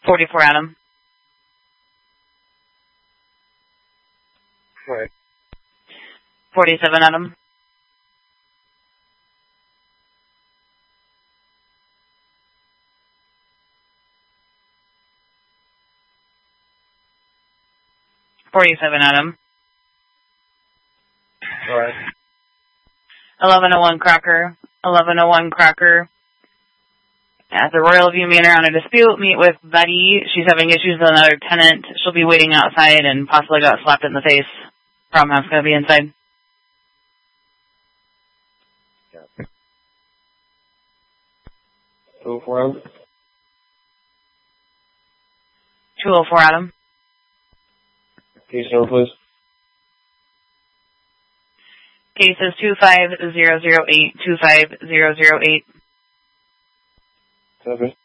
44 Adam. Right. 47 Adam. Adam. All right. 1101 Crocker. 1101 Crocker. At the Royal View Manor on a dispute, meet with Betty. She's having issues with another tenant. She'll be waiting outside and possibly got slapped in the face. Problem house gonna be inside. Yeah. 204 Adam. 204 Adam. Case number, please. Case is 25008, 25008. Copy.